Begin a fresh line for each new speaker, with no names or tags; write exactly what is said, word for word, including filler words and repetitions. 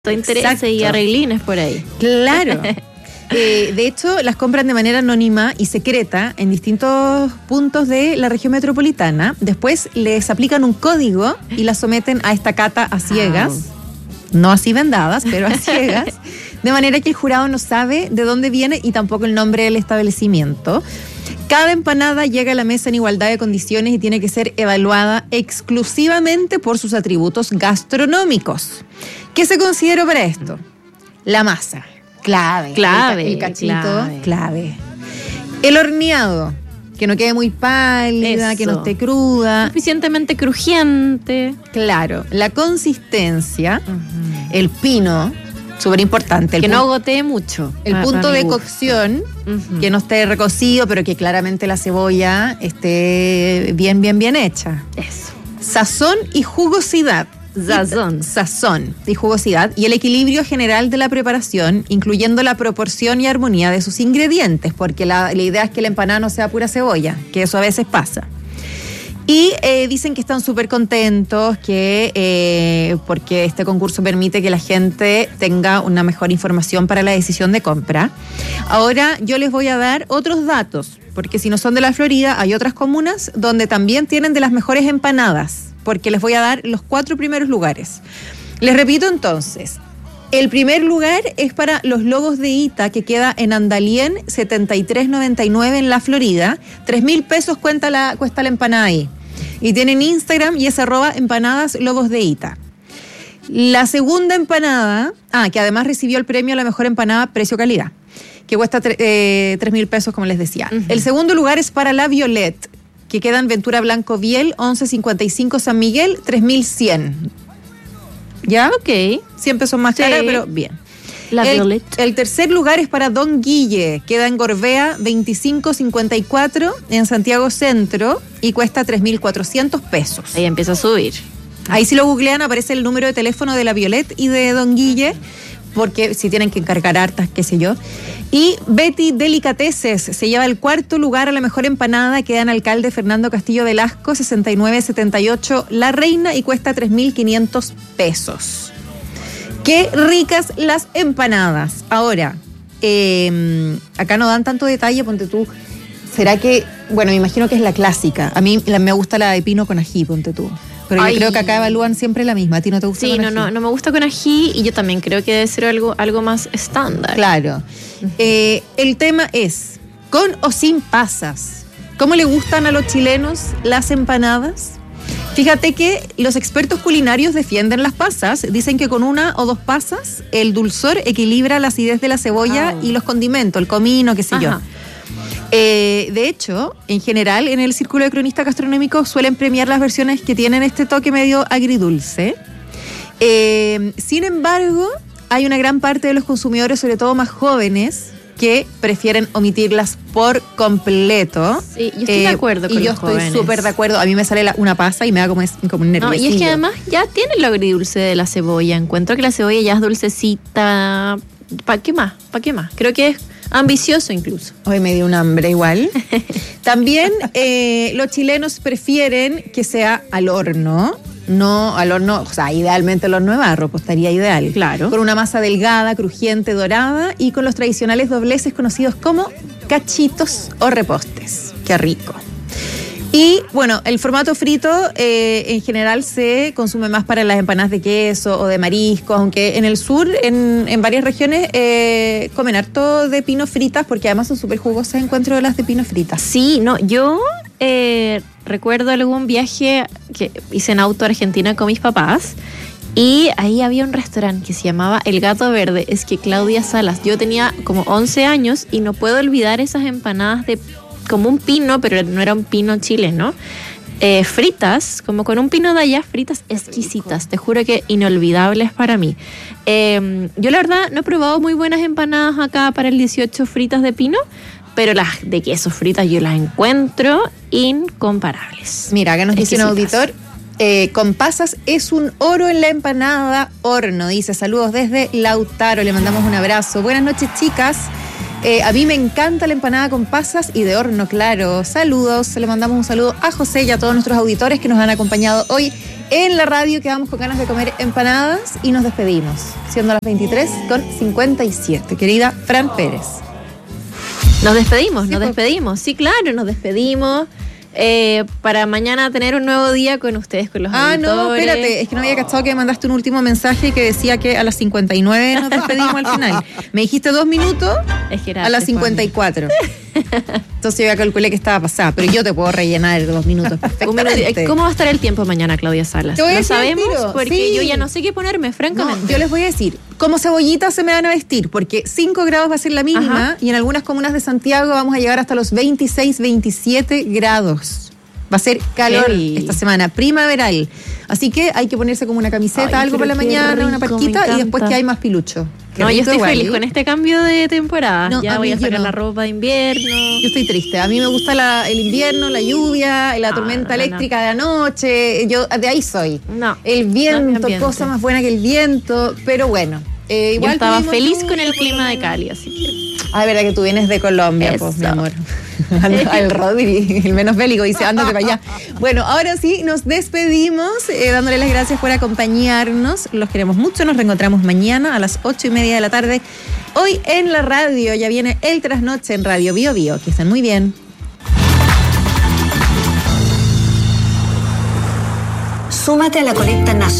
intereses y arreglines por ahí.
Claro. eh, de hecho, las compran de manera anónima y secreta en distintos puntos de la región metropolitana. Después les aplican un código y las someten a esta cata a ciegas. Wow. No así vendadas, pero a ciegas. De manera que el jurado no sabe de dónde viene y tampoco el nombre del establecimiento. Cada empanada llega a la mesa en igualdad de condiciones y tiene que ser evaluada exclusivamente por sus atributos gastronómicos. ¿Qué se considera para esto? La masa, clave.
Clave.
El, el cachito,
clave.
clave. El horneado, que no quede muy pálida,
Eso.
que no esté cruda.
Suficientemente crujiente.
Claro. La consistencia, uh-huh. El pino, súper importante.
Que no gotee mucho.
El
a,
punto
a
de
gusto.
cocción,
uh-huh.
que no esté recocido, pero que claramente la cebolla esté bien, bien, bien hecha.
Eso.
Sazón y jugosidad.
Sazón.
Sazón y jugosidad. Y el equilibrio general de la preparación, incluyendo la proporción y armonía de sus ingredientes, porque la, la idea es que la empanada no sea pura cebolla, que eso a veces pasa. Y eh, dicen que están súper contentos, que eh, porque este concurso permite que la gente tenga una mejor información para la decisión de compra. Ahora yo les voy a dar otros datos, porque si no son de la Florida, hay otras comunas donde también tienen de las mejores empanadas, porque les voy a dar los cuatro primeros lugares. Les repito entonces, el primer lugar es para los Lobos de Ita, que queda en Andalien, setenta y tres noventa y nueve en la Florida. Tres mil pesos cuesta la, cuesta la empanada ahí. Y tienen Instagram y es arroba empanadas Lobos de Ita. La segunda empanada, ah, que además recibió el premio a la mejor empanada precio-calidad, que cuesta tre- eh, tres mil pesos, como les decía. Uh-huh. El segundo lugar es para la Violet, que queda en Ventura Blanco Viel, once cincuenta y cinco San Miguel, tres mil cien. ¿Ya?
Ok.
cien pesos más
Sí.
cara, pero bien.
La
el,
Violet.
El tercer lugar es para Don Guille, queda en Gorbea, veinticinco cincuenta y cuatro, en Santiago Centro, y cuesta tres mil cuatrocientos pesos.
Ahí empieza a subir.
Ahí si lo googlean aparece el número de teléfono de la Violet y de Don Guille, porque si tienen que encargar hartas, qué sé yo. Y Betty Delicateces se lleva el cuarto lugar a la mejor empanada, queda en Alcalde Fernando Castillo Velasco, sesenta y nueve setenta y ocho La Reina, y cuesta tres mil quinientos pesos. Qué ricas las empanadas. Ahora, eh, acá no dan tanto detalle, ponte tú. ¿Será que, bueno, me imagino que es la clásica? A mí la, me gusta la de pino con ají, ponte tú. Pero Ay. Yo creo que acá evalúan siempre la misma. ¿A ti no te gusta
sí,
con
no,
ají?
Sí, no, no me gusta con ají, y yo también creo que debe ser algo, algo más estándar.
Claro. Uh-huh. Eh, el tema es, ¿con o sin pasas? ¿Cómo le gustan a los chilenos las empanadas? Fíjate que los expertos culinarios defienden las pasas. Dicen que con una o dos pasas el dulzor equilibra la acidez de la cebolla oh. y los condimentos, el comino, qué sé Ajá. yo. Eh, de hecho, en general, en el Círculo de Cronistas Gastronómicos suelen premiar las versiones que tienen este toque medio agridulce. Eh, sin embargo, hay una gran parte de los consumidores, sobre todo más jóvenes, que prefieren omitirlas por completo.
Sí, yo estoy eh, de acuerdo con
y
los
yo estoy súper de acuerdo. A mí me sale la, una pasa y me da como, como un nerviosillo.
No, y es que además ya tiene lo agridulce de la cebolla. Encuentro que la cebolla ya es dulcecita. ¿Para qué más? ¿Para qué más? Creo que es ambicioso incluso.
Hoy me dio un hambre igual. También eh, los chilenos prefieren que sea al horno. No al horno, o sea, idealmente el horno de barro, pues estaría ideal.
Claro.
Con una masa delgada, crujiente, dorada, y con los tradicionales dobleces conocidos como cachitos o repostes. ¡Qué rico! Y bueno, el formato frito eh, en general se consume más para las empanadas de queso o de mariscos, aunque en el sur, en, en varias regiones, eh, comen harto de pino fritas, porque además son súper jugosas, encuentro de las de pino fritas.
Sí, no, yo eh, recuerdo algún viaje que hice en auto a Argentina con mis papás, y ahí había un restaurante que se llamaba El Gato Verde. Es que Claudia Salas, yo tenía como once años y no puedo olvidar esas empanadas de como un pino, pero no era un pino chileno, eh, fritas, como con un pino de allá, fritas exquisitas, te juro que inolvidables para mí. Eh, yo la verdad no he probado muy buenas empanadas acá para el dieciocho fritas de pino, pero las de queso fritas yo las encuentro incomparables.
Mira, acá nos dice un auditor, eh, con pasas es un oro en la empanada horno, dice, saludos desde Lautaro, le mandamos un abrazo. Buenas noches, chicas. Eh, a mí me encanta la empanada con pasas y de horno, claro. Saludos, le mandamos un saludo a José y a todos nuestros auditores que nos han acompañado hoy en la radio. Quedamos con ganas de comer empanadas y nos despedimos, siendo las veintitrés con cincuenta y siete. Querida Fran Pérez.
Nos despedimos,
Sí,
nos
pues.
despedimos. Sí, claro, nos despedimos. Eh, para mañana tener un nuevo día con ustedes, con los
Ah,
auditores.
no, espérate, es que no había cachado que me mandaste un último mensaje que decía que a las cincuenta y nueve nos despedimos al final. Me dijiste dos minutos
Es que era
a las
antes,
cincuenta y cuatro. Entonces yo ya calculé que estaba pasada, pero yo te puedo rellenar dos minutos
Un minuto.
perfectamente.
¿Cómo va a estar el tiempo mañana, Claudia Salas?
Te voy a
¿Lo
decir al
sabemos?
tiro,
Porque
sí.
yo ya no sé qué ponerme,
No,
francamente.
yo les voy a decir, como cebollitas se me van a vestir, porque cinco grados va a ser la mínima.
Ajá.
Y en algunas comunas de Santiago vamos a llegar hasta los veintiséis, veintisiete grados. Va a ser calor
Heavy.
esta semana, primaveral. Así que hay que ponerse como una camiseta,
Ay,
algo para
pero
la
qué
mañana, una
rico,
parquita,
me
y después
encanta.
que hay más pilucho. Qué
No, yo
rico
estoy
igual,
feliz
¿eh?
con este cambio de temporada.
No,
ya
a
voy
mí
a
yo
sacar
no.
la ropa de invierno.
Yo estoy triste. A mí me gusta la- el invierno, la lluvia, la
No,
tormenta
no, no,
eléctrica de anoche. Yo de ahí soy.
No,
El
no es mi
viento,
ambiente.
cosa más buena que el viento. Pero bueno. eh, igual
Yo estaba
tuvimos
feliz
lluvia,
con el
por lo
clima de
menos.
Cali, así que...
Ah, verdad que tú vienes de Colombia, pues, mi
Eso.
amor. al, al Rodri, el menos bélico, dice, ándate para allá. Bueno, ahora sí, nos despedimos, eh, dándole las gracias por acompañarnos. Los queremos mucho, nos reencontramos mañana a las ocho y media de la tarde. Hoy en la radio, ya viene el trasnoche en Radio Bio Bio. Que estén muy bien.
Súmate a la colecta nacional.